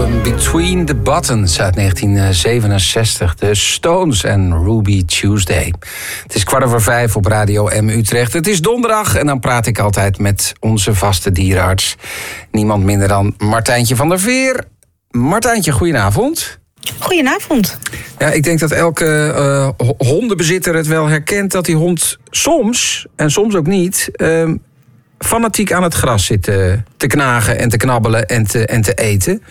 Between the Buttons uit 1967. De Stones en Ruby Tuesday. Het is 4:15 op Radio M Utrecht. Het is donderdag en dan praat ik altijd met onze vaste dierenarts. Niemand minder dan Martijntje van der Veer. Martijntje, goedenavond. Goedenavond. Ja, ik denk dat elke hondenbezitter het wel herkent dat die hond soms, en soms ook niet, fanatiek aan het gras zit te knagen en te knabbelen en te eten.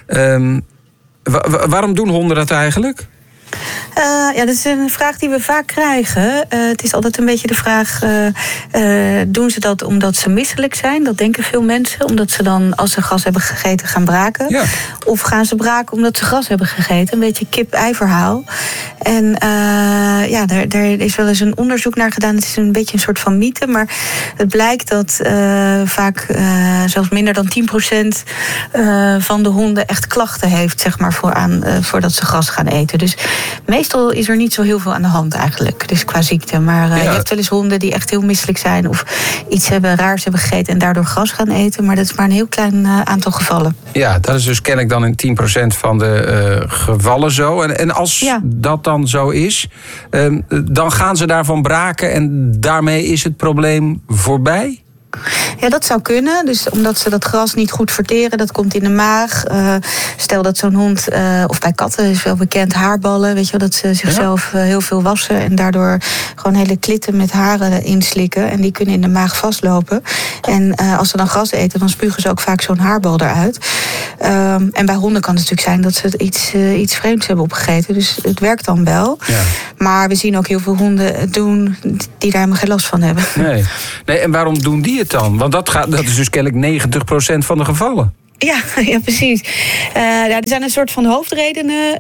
Waarom doen honden dat eigenlijk? Ja, dat is een vraag die we vaak krijgen. Het is altijd een beetje de vraag, doen ze dat omdat ze misselijk zijn? Dat denken veel mensen, omdat ze dan, als ze gras hebben gegeten, gaan braken. Ja. Of gaan ze braken omdat ze gras hebben gegeten? Een beetje kip-ei-verhaal. En ja, er is wel eens een onderzoek naar gedaan. Het is een beetje een soort van mythe, maar het blijkt dat vaak zelfs minder dan 10% van de honden echt klachten heeft, zeg maar, voordat ze gras gaan eten. Dus meestal is er niet zo heel veel aan de hand eigenlijk, dus qua ziekte. Maar je hebt wel eens honden die echt heel misselijk zijn of iets raars hebben gegeten en daardoor gras gaan eten. Maar dat is maar een heel klein aantal gevallen. Ja, dat is dus kennelijk dan in 10% van de gevallen zo. En als dat dan zo is, dan gaan ze daarvan braken en daarmee is het probleem voorbij? Ja, dat zou kunnen. Dus omdat ze dat gras niet goed verteren, dat komt in de maag. Stel dat zo'n hond, of bij katten is wel bekend, haarballen. Weet je wel, dat ze zichzelf heel veel wassen en daardoor gewoon hele klitten met haren inslikken. En die kunnen in de maag vastlopen. En als ze dan gras eten, dan spugen ze ook vaak zo'n haarbal eruit. En bij honden kan het natuurlijk zijn dat ze iets vreemds hebben opgegeten. Dus het werkt dan wel. Ja. Maar we zien ook heel veel honden het doen die daar helemaal geen last van hebben. Nee, en waarom doen die het dan? Want dat is dus kennelijk 90% van de gevallen. Ja, precies. Er zijn een soort van hoofdredenen.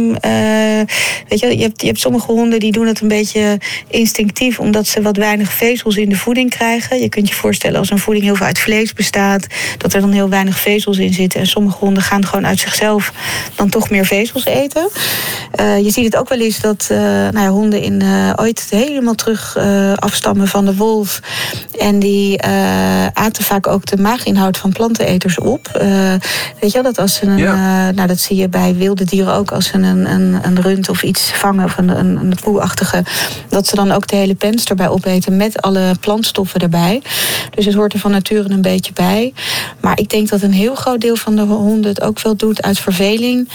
Weet je hebt sommige honden die doen het een beetje instinctief, omdat ze wat weinig vezels in de voeding krijgen. Je kunt je voorstellen, als een voeding heel veel uit vlees bestaat, dat er dan heel weinig vezels in zitten. En sommige honden gaan gewoon uit zichzelf dan toch meer vezels eten. Je ziet het ook wel eens dat honden ooit helemaal terug afstammen van de wolf. En die aten vaak ook de maaginhoud van planteneters op. Weet je wel, dat als ze dat zie je bij wilde dieren ook, als ze een rund of iets vangen, of een koeachtige, dat ze dan ook de hele pens erbij opeten met alle plantstoffen erbij. Dus het hoort er van nature een beetje bij. Maar ik denk dat een heel groot deel van de honden het ook wel doet uit verveling.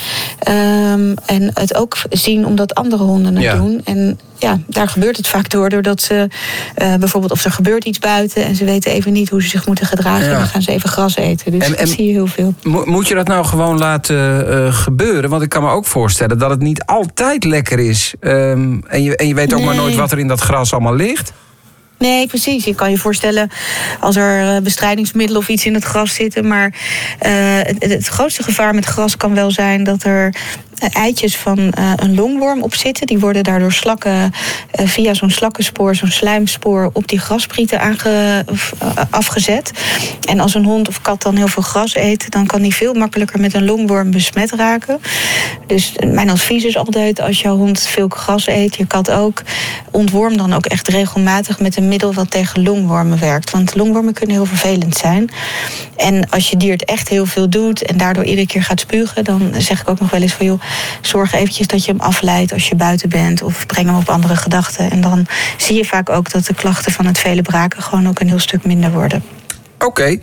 En het ook zien omdat andere honden het doen. En ja, daar gebeurt het vaak doordat ze bijvoorbeeld, of er gebeurt iets buiten en ze weten even niet hoe ze zich moeten gedragen, en dan gaan ze even gras eten. Dus dat zie je heel veel. Moet je dat nou gewoon laten gebeuren? Want ik kan me ook voorstellen dat het niet altijd lekker is. En je weet ook maar nooit wat er in dat gras allemaal ligt. Nee, precies. Je kan je voorstellen als er bestrijdingsmiddelen of iets in het gras zitten. Maar het grootste gevaar met gras kan wel zijn dat er eitjes van een longworm op zitten. Die worden daardoor slakken via zo'n slakkenspoor, zo'n slijmspoor op die grasprieten afgezet. En als een hond of kat dan heel veel gras eet, dan kan die veel makkelijker met een longworm besmet raken. Dus mijn advies is altijd, als jouw hond veel gras eet, je kat ook, ontworm dan ook echt regelmatig met een middel wat tegen longwormen werkt. Want longwormen kunnen heel vervelend zijn. En als je dier het echt heel veel doet en daardoor iedere keer gaat spugen, dan zeg ik ook nog wel eens van, joh, zorg eventjes dat je hem afleidt als je buiten bent, of breng hem op andere gedachten. En dan zie je vaak ook dat de klachten van het vele braken gewoon ook een heel stuk minder worden. Oké.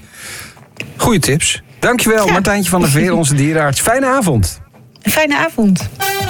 Goeie tips. Dankjewel, Martijntje van der Veer, onze dierenarts. Fijne avond. Een fijne avond.